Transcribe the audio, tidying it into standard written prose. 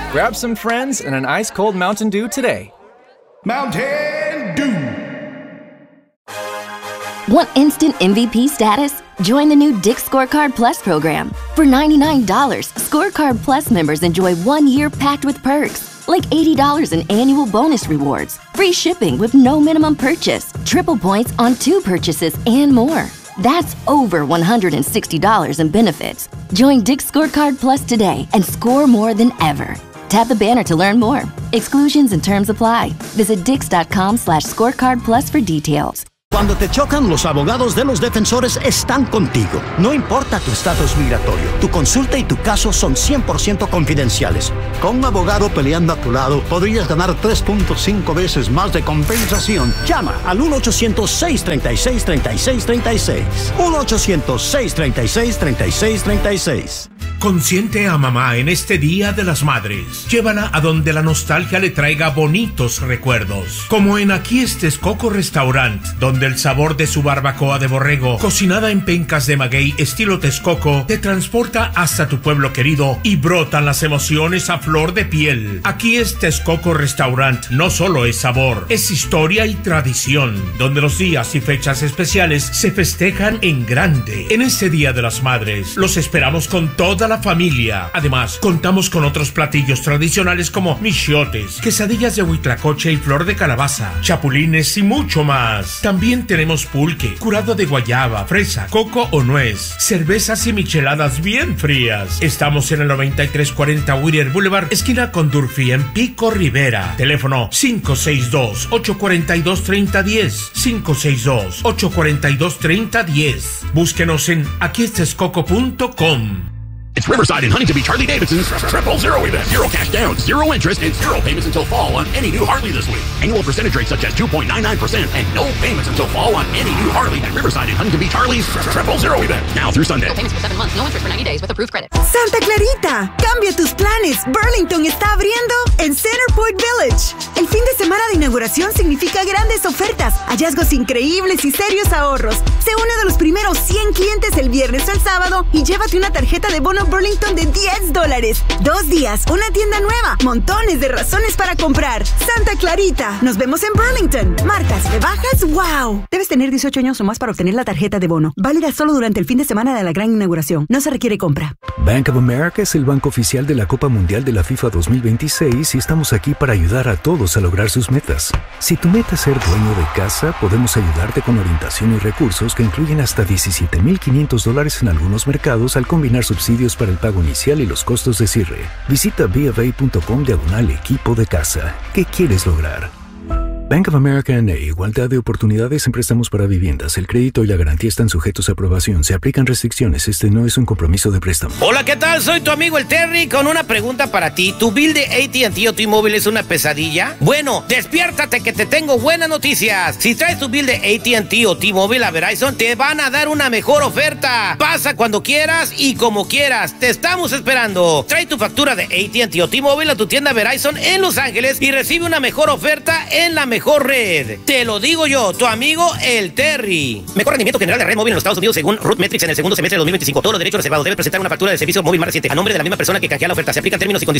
Grab some friends and an ice-cold Mountain Dew today. Mountain Dew. Want instant MVP status? Join the new Dick's Scorecard Plus program. For $99, Scorecard Plus members enjoy 1 year packed with perks, like $80 in annual bonus rewards, free shipping with no minimum purchase, triple points on 2 purchases, and more. That's over $160 in benefits. Join Dick's Scorecard Plus today and score more than ever. Tap the banner to learn more. Exclusions and terms apply. Visit dix.com/scorecard plus for details. Cuando te chocan, los abogados de los defensores están contigo. No importa tu estatus migratorio, tu consulta y tu caso son 100% confidenciales. Con un abogado peleando a tu lado, podrías ganar 3.5 veces más de compensación. Llama al 1-800-636-3636. 1-800-636-3636. Consiente a mamá en este Día de las Madres. Llévala a donde la nostalgia le traiga bonitos recuerdos. Como en Aquí es Texcoco Restaurant, donde el sabor de su barbacoa de borrego, cocinada en pencas de maguey estilo Texcoco, te transporta hasta tu pueblo querido y brotan las emociones a flor de piel. Aquí es Texcoco Restaurant. No solo es sabor, es historia y tradición, donde los días y fechas especiales se festejan en grande. En este Día de las Madres, los esperamos con toda la familia. Además, contamos con otros platillos tradicionales como michiotes, quesadillas de huitlacoche y flor de calabaza, chapulines y mucho más. También tenemos pulque, curado de guayaba, fresa, coco o nuez, cervezas y micheladas bien frías. Estamos en el 9340 Whittier Boulevard, esquina con Durfee, en Pico Rivera. Teléfono 562-842-3010. 562-842-3010. Búsquenos en aquiestexcoco.com. It's Riverside and Huntington Beach Harley-Davidson's Triple Zero event. Zero cash down, zero interest, and zero payments until fall on any new Harley this week. Annual percentage rates such as 2.99% and no payments until fall on any new Harley at Riverside and Huntington Beach Harley's Triple Zero event. Now through Sunday. No payments for 7 months, no interest for 90 days with approved credit. Santa Clarita, cambia tus planes. Burlington está abriendo en Centerpoint Village. El fin de semana de inauguración significa grandes ofertas, hallazgos increíbles y serios ahorros. Se une de los primeros 100 clientes el viernes o el sábado y llévate una tarjeta de bono Burlington de $10. 2 días, una tienda nueva, montones de razones para comprar. Santa Clarita, nos vemos en Burlington. Marcas, rebajas, wow. Debes tener 18 años o más para obtener la tarjeta de bono. Válida solo durante el fin de semana de la gran inauguración. No se requiere compra. Bank of America es el banco oficial de la Copa Mundial de la FIFA 2026 y estamos aquí para ayudar a todos a lograr sus metas. Si tu meta es ser dueño de casa, podemos ayudarte con orientación y recursos que incluyen hasta $17,500 en algunos mercados al combinar subsidios para el pago inicial y los costos de cierre. Visita BofA.com/equipo de casa. ¿Qué quieres lograr? Bank of America N.A. Igualdad de oportunidades en préstamos para viviendas. El crédito y la garantía están sujetos a aprobación. Se aplican restricciones. Este no es un compromiso de préstamo. Hola, ¿qué tal? Soy tu amigo el Terry con una pregunta para ti. ¿Tu bill de AT&T o T-Mobile es una pesadilla? Bueno, despiértate que te tengo buenas noticias. Si traes tu bill de AT&T o T-Mobile a Verizon, te van a dar una mejor oferta. Pasa cuando quieras y como quieras. Te estamos esperando. Trae tu factura de AT&T o T-Mobile a tu tienda Verizon en Los Ángeles y recibe una mejor oferta en la mejor red. Te lo digo yo, tu amigo el Terry. Mejor rendimiento general de red móvil en los Estados Unidos según RootMetrics en el segundo semestre de 2025. Todos los derechos reservados. Debes presentar una factura de servicio móvil más reciente a nombre de la misma persona que canjea la oferta. Se aplican términos y condiciones.